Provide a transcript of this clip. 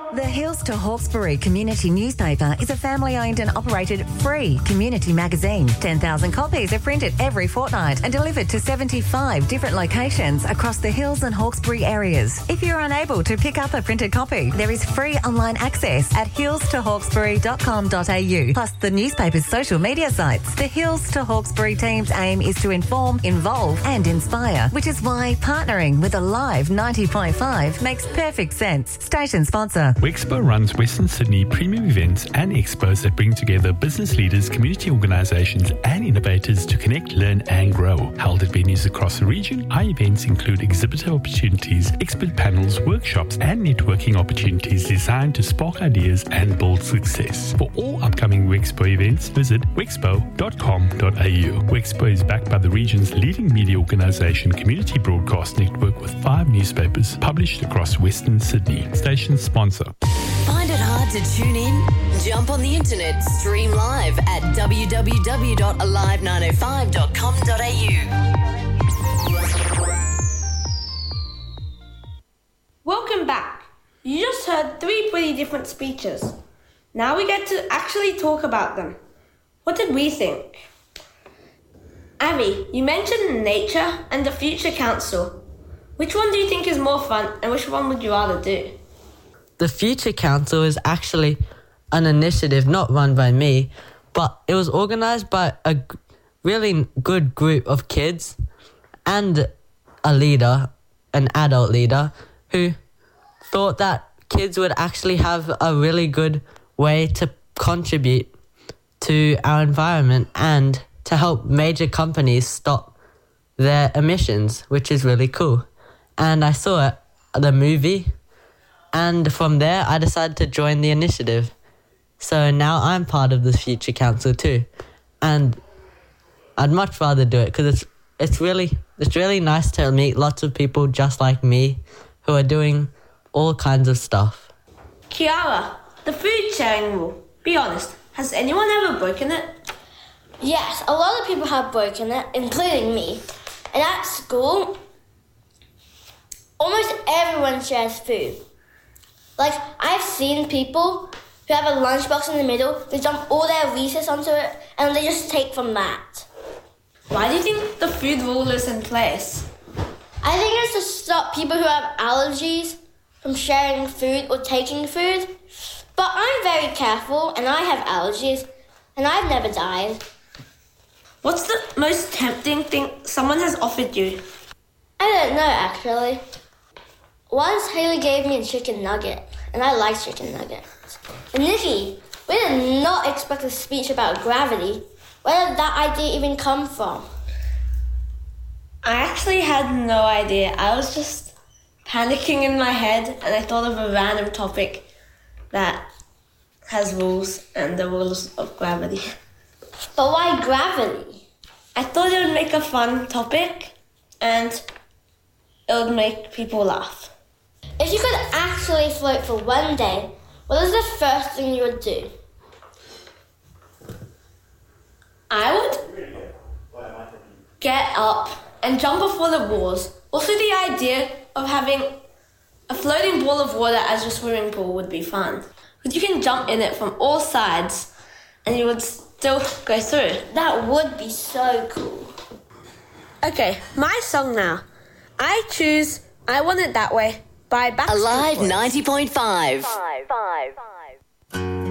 The Hills to Hawkesbury Community Newspaper is a family-owned and operated free community magazine. 10,000 copies are printed every fortnight and delivered to 75 different locations across the Hills and Hawkesbury areas. If you're unable to pick up a printed copy, there is free online access at hillstohawkesbury.com.au, plus the newspaper's social media sites. The Hills to Hawkesbury team's aim is to inform, involve and inspire, which is why partnering with Alive 90.5 makes perfect sense. Station sponsor. Wexpo runs Western Sydney premium events and expos that bring together business leaders, community organisations and innovators to connect, learn and grow. Held at venues across the region, our events include exhibitor opportunities, expert panels, workshops and networking opportunities designed to spark ideas and build success. For all upcoming Wexpo events, visit wexpo.com.au. Wexpo is backed by the region's leading media organisation, Community Broadcast Network, with 5 newspapers published across Western Sydney. Station sponsor. Find it hard to tune in? Jump on the internet, stream live at www.alive905.com.au. Welcome back. You just heard 3 pretty different speeches. Now we get to actually talk about them. What did we think? Abby, you mentioned nature and the Future Council. Which one do you think is more fun and which one would you rather do? The Future Council is actually an initiative not run by me, but it was organised by a really good group of kids and a leader, an adult leader, who thought that kids would actually have a really good way to contribute to our environment and to help major companies stop their emissions, which is really cool. And I saw the movie, and from there I decided to join the initiative. So now I'm part of the Future Council too. And I'd much rather do it because it's really nice to meet lots of people just like me who are doing all kinds of stuff. Kiara, the food sharing rule. Be honest, has anyone ever broken it? Yes, a lot of people have broken it, including me. And at school, almost everyone shares food. Like, I've seen people who have a lunchbox in the middle, they dump all their recess onto it, and they just take from that. Why do you think the food rule is in place? I think it's to stop people who have allergies from sharing food or taking food. But I'm very careful, and I have allergies, and I've never died. What's the most tempting thing someone has offered you? I don't know, actually. Once Haley gave me a chicken nugget, and I like chicken nuggets. And Nikki, we did not expect a speech about gravity. Where did that idea even come from? I actually had no idea. I was just panicking in my head, and I thought of a random topic that has rules, and the rules of gravity. But why gravity? I thought it would make a fun topic, and it would make people laugh. If you could actually float for one day, what is the first thing you would do? I would get up and jump before the walls. Also, the idea of having a floating ball of water as your swimming pool would be fun. Because you can jump in it from all sides and you would still go through. That would be so cool. Okay, my song now. I choose I Want It That Way by Backstreet Alive Boys. 90.5.